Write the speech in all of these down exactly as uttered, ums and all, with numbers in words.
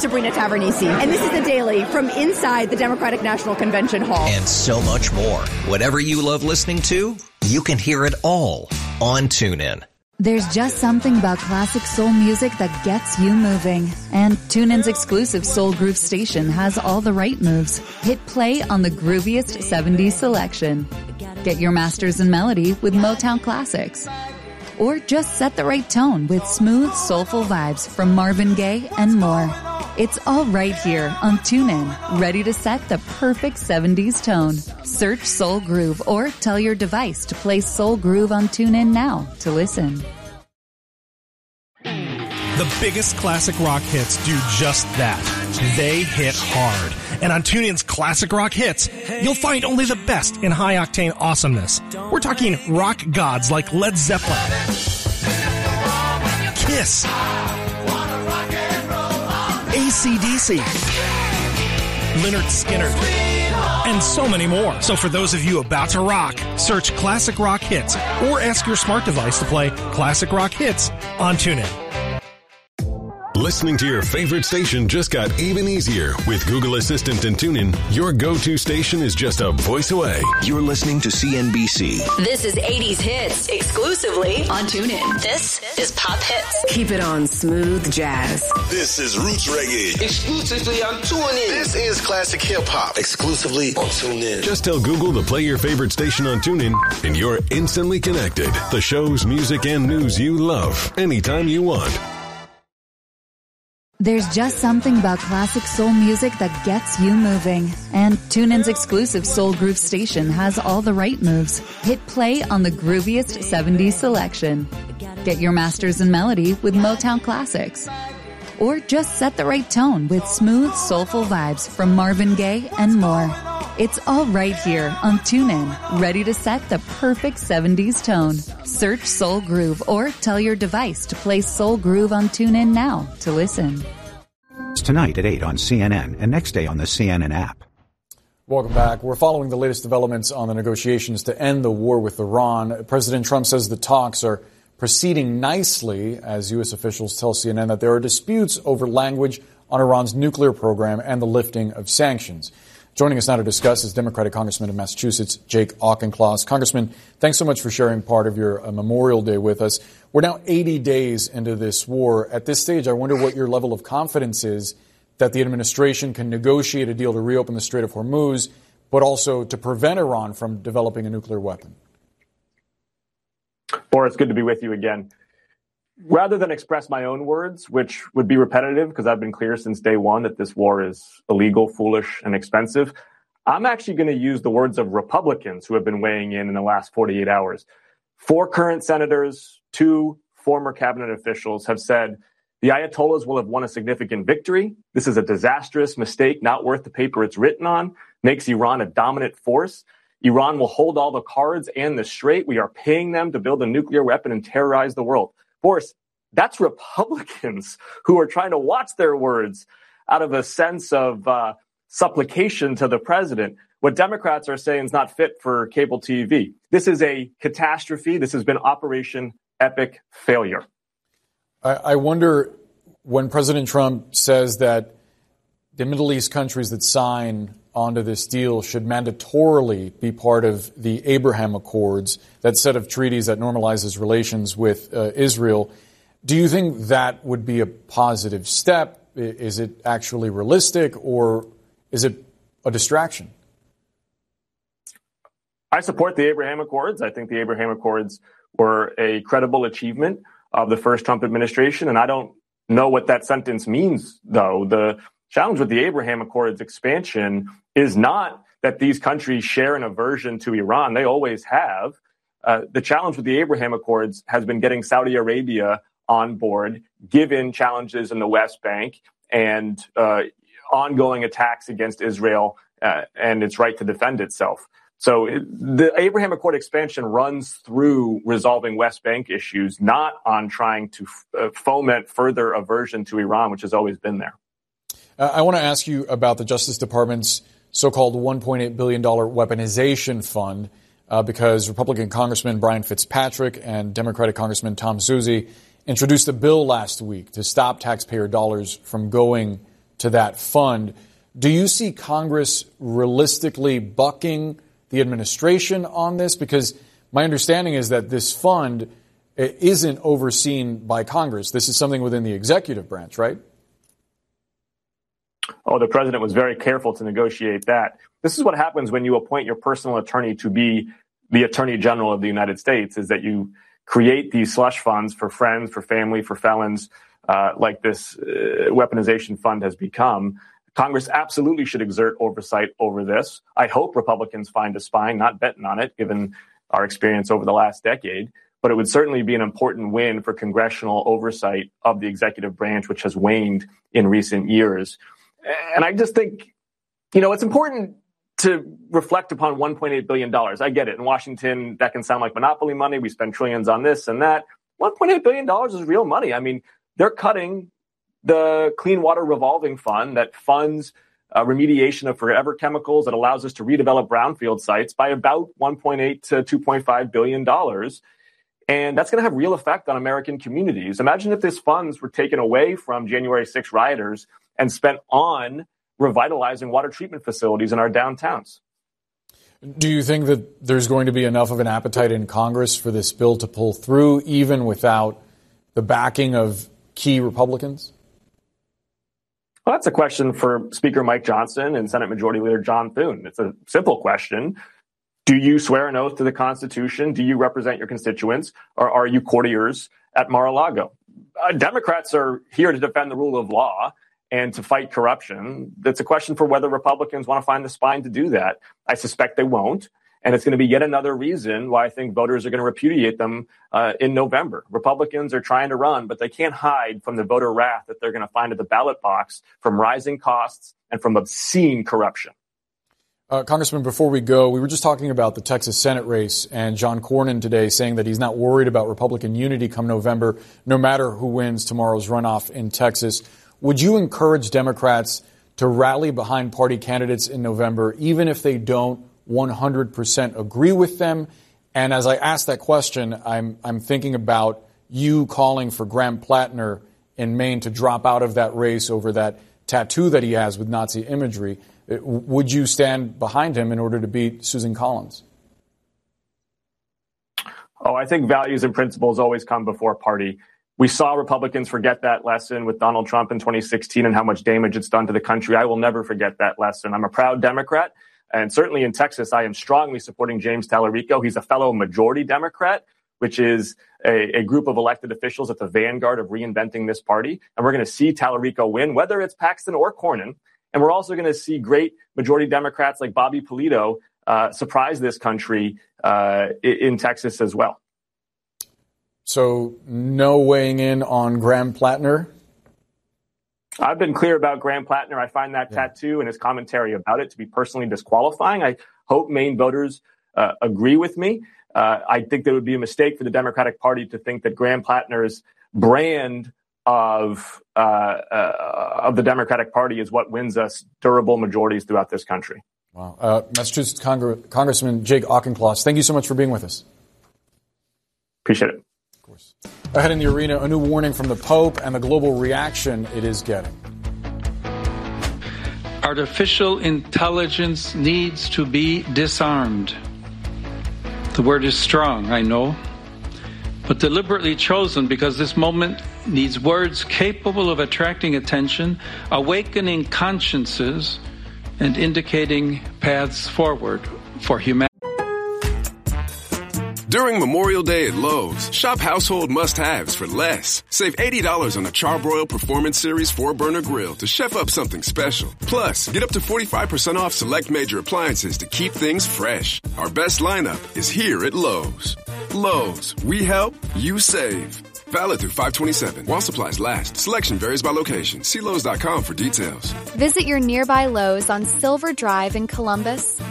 Sabrina Tavernise, and this is The Daily from inside the Democratic National Convention Hall. And so much more. Whatever you love listening to, you can hear it all on TuneIn. There's just something about classic soul music that gets you moving. And TuneIn's exclusive Soul Groove station has all the right moves. Hit play on the grooviest seventies selection. Get your masters in melody with Motown Classics. Or just set the right tone with smooth, soulful vibes from Marvin Gaye and more. It's all right here on TuneIn, ready to set the perfect seventies tone. Search Soul Groove or tell your device to play Soul Groove on TuneIn now to listen. The biggest classic rock hits do just that. They hit hard. And on TuneIn's Classic Rock Hits, you'll find only the best in high-octane awesomeness. We're talking rock gods like Led Zeppelin, Kiss, A C D C, Lynyrd Skynyrd, and so many more. So for those of you about to rock, search Classic Rock Hits or ask your smart device to play Classic Rock Hits on TuneIn. Listening to your favorite station just got even easier. With Google Assistant and TuneIn, your go-to station is just a voice away. You're listening to C N B C. This is eighties Hits, exclusively on TuneIn. This is Pop Hits. Keep it on smooth jazz. This is Roots Reggae, exclusively on TuneIn. This is Classic Hip Hop, exclusively on TuneIn. Just tell Google to play your favorite station on TuneIn, and you're instantly connected. The shows, music, and news you love, anytime you want. There's just something about classic soul music that gets you moving. And TuneIn's exclusive Soul Groove station has all the right moves. Hit play on the grooviest seventies selection. Get your masters in melody with Motown Classics. Or just set the right tone with smooth, soulful vibes from Marvin Gaye and more. It's all right here on TuneIn, ready to set the perfect seventies tone. Search Soul Groove or tell your device to play Soul Groove on TuneIn now to listen. It's tonight at eight on C N N and next day on the C N N app. Welcome back. We're following the latest developments on the negotiations to end the war with Iran. President Trump says the talks are proceeding nicely, as U S officials tell C N N that there are disputes over language on Iran's nuclear program and the lifting of sanctions. Joining us now to discuss is Democratic Congressman of Massachusetts, Jake Auchincloss. Congressman, thanks so much for sharing part of your uh, Memorial Day with us. We're now eighty days into this war. At this stage, I wonder what your level of confidence is that the administration can negotiate a deal to reopen the Strait of Hormuz, but also to prevent Iran from developing a nuclear weapon. Boris, good to be with you again. Rather than express my own words, which would be repetitive because I've been clear since day one that this war is illegal, foolish, and expensive, I'm actually going to use the words of Republicans who have been weighing in in the last forty-eight hours. Four current senators, two former cabinet officials have said the Ayatollahs will have won a significant victory. This is a disastrous mistake, not worth the paper it's written on, makes Iran a dominant force. Iran will hold all the cards and the strait. We are paying them to build a nuclear weapon and terrorize the world. Boris, that's Republicans who are trying to watch their words out of a sense of uh, supplication to the president. What Democrats are saying is not fit for cable T V. This is a catastrophe. This has been Operation Epic Failure. I, I wonder when President Trump says that the Middle East countries that sign onto this deal should mandatorily be part of the Abraham Accords, that set of treaties that normalizes relations with uh, Israel. Do you think that would be a positive step? Is it actually realistic, or is it a distraction? I support the Abraham Accords. I think the Abraham Accords were a credible achievement of the first Trump administration, and I don't know what that sentence means, though. The challenge with the Abraham Accords expansion is not that these countries share an aversion to Iran. They always have. Uh, the challenge with the Abraham Accords has been getting Saudi Arabia on board, given challenges in the West Bank and uh, ongoing attacks against Israel uh, and its right to defend itself. So it, the Abraham Accord expansion runs through resolving West Bank issues, not on trying to f- uh, foment further aversion to Iran, which has always been there. Uh, I want to ask you about the Justice Department's so-called one point eight billion dollars weaponization fund, uh, because Republican Congressman Brian Fitzpatrick and Democratic Congressman Tom Suozzi introduced a bill last week to stop taxpayer dollars from going to that fund. Do you see Congress realistically bucking the administration on this? Because my understanding is that this fund isn't overseen by Congress. This is something within the executive branch, right? Oh, the president was very careful to negotiate that. This is what happens when you appoint your personal attorney to be the Attorney General of the United States, is that you create these slush funds for friends, for family, for felons, uh, like this uh, weaponization fund has become. Congress absolutely should exert oversight over this. I hope Republicans find a spine, not betting on it, given our experience over the last decade. But it would certainly be an important win for congressional oversight of the executive branch, which has waned in recent years. And I just think, you know, it's important to reflect upon one point eight billion dollars. I get it. In Washington, that can sound like monopoly money. We spend trillions on this and that. one point eight billion dollars is real money. I mean, they're cutting the Clean Water Revolving Fund that funds uh, remediation of forever chemicals, that allows us to redevelop brownfield sites, by about one point eight to two point five billion dollars. And that's going to have real effect on American communities. Imagine if these funds were taken away from January sixth rioters and spent on revitalizing water treatment facilities in our downtowns. Do you think that there's going to be enough of an appetite in Congress for this bill to pull through, even without the backing of key Republicans? Well, that's a question for Speaker Mike Johnson and Senate Majority Leader John Thune. It's a simple question. Do you swear an oath to the Constitution? Do you represent your constituents? Or are you courtiers at Mar-a-Lago? Uh, Democrats are here to defend the rule of law and to fight corruption. That's a question for whether Republicans want to find the spine to do that. I suspect they won't. And it's going to be yet another reason why I think voters are going to repudiate them uh, in November. Republicans are trying to run, but they can't hide from the voter wrath that they're going to find at the ballot box from rising costs and from obscene corruption. Uh, Congressman, before we go, we were just talking about the Texas Senate race and John Cornyn today saying that he's not worried about Republican unity come November, no matter who wins tomorrow's runoff in Texas. Would you encourage Democrats to rally behind party candidates in November, even if they don't one hundred percent agree with them? And as I ask that question, I'm, I'm thinking about you calling for Graham Plattner in Maine to drop out of that race over that tattoo that he has with Nazi imagery. Would you stand behind him in order to beat Susan Collins? Oh, I think values and principles always come before party. We saw Republicans forget that lesson with Donald Trump in twenty sixteen and how much damage it's done to the country. I will never forget that lesson. I'm a proud Democrat. And certainly in Texas, I am strongly supporting James Tallarico. He's a fellow majority Democrat, which is a, a group of elected officials at the vanguard of reinventing this party. And we're going to see Tallarico win, whether it's Paxton or Cornyn. And we're also going to see great majority Democrats like Bobby Polito uh, surprise this country uh, in Texas as well. So no weighing in on Graham Plattner? I've been clear about Graham Plattner. I find that yeah. tattoo and his commentary about it to be personally disqualifying. I hope Maine voters uh, agree with me. Uh, I think that it would be a mistake for the Democratic Party to think that Graham Plattner's brand of uh, uh, of the Democratic Party is what wins us durable majorities throughout this country. Wow. Uh, Massachusetts Congre- Congressman Jake Auchincloss, thank you so much for being with us. Appreciate it. Of course. Ahead in the arena, a new warning from the Pope and the global reaction it is getting. Artificial intelligence needs to be disarmed. The word is strong, I know, but deliberately chosen because this moment needs words capable of attracting attention, awakening consciences, and indicating paths forward for humanity. During Memorial Day at Lowe's, shop household must-haves for less. Save eighty dollars on a Charbroil Performance Series four burner grill to chef up something special. Plus, get up to forty-five percent off select major appliances to keep things fresh. Our best lineup is here at Lowe's. Lowe's, we help, you save. Valid through five twenty-seven. While supplies last. Selection varies by location. See Lowe's dot com for details. Visit your nearby Lowe's on Silver Drive in Columbus.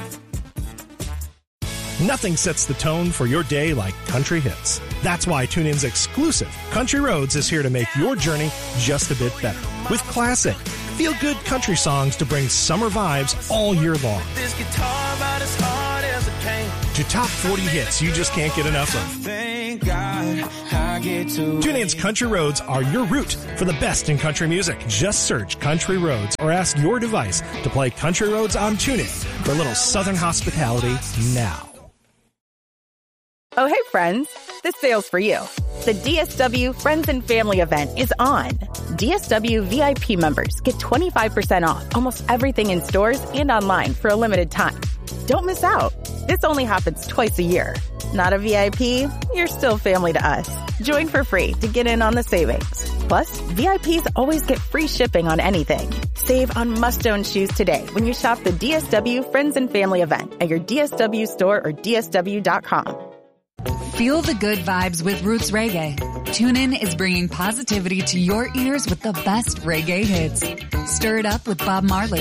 Nothing sets the tone for your day like country hits. That's why TuneIn's exclusive Country Roads is here to make your journey just a bit better. With classic, feel-good country songs to bring summer vibes all year long. To top forty hits you just can't get enough of. thank God I get to. TuneIn's Country Roads are your route for the best in country music. Just search Country Roads or ask your device to play Country Roads on TuneIn for a little Southern hospitality now. Oh, hey, friends. This sale's for you. The D S W Friends and Family event is on. D S W V I P members get twenty-five percent off almost everything in stores and online for a limited time. Don't miss out. This only happens twice a year. Not a V I P? You're still family to us. Join for free to get in on the savings. Plus, V I Ps always get free shipping on anything. Save on must-own shoes today when you shop the D S W Friends and Family event at your D S W store or D S W dot com. Feel the good vibes with Roots Reggae. TuneIn is bringing positivity to your ears with the best reggae hits. Stir it up with Bob Marley,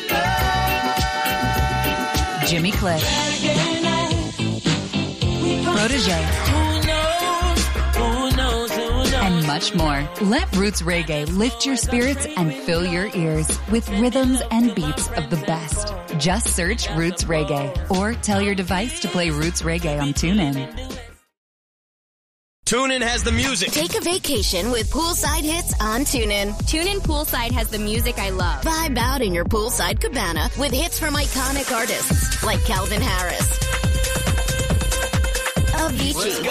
Jimmy Cliff, Protege, and much more. Let Roots Reggae lift your spirits and fill your ears with rhythms and beats of the best. Just search Roots Reggae or tell your device to play Roots Reggae on TuneIn. TuneIn has the music. Take a vacation with Poolside Hits on TuneIn. TuneIn Poolside has the music I love. Vibe out in your poolside cabana with hits from iconic artists like Calvin Harris, Avicii,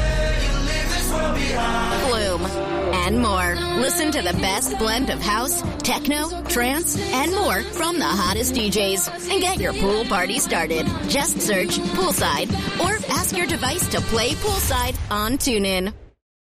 Flume, and more. Listen to the best blend of house, techno, trance, and more from the hottest D Js and get your pool party started. Just search Poolside or ask your device to play Poolside on TuneIn.